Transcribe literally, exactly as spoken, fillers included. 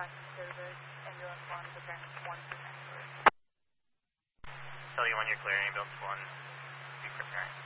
tracking service, ambulance one, preparing one for transport. Tell you when you're clear, ambulance one, be preparing.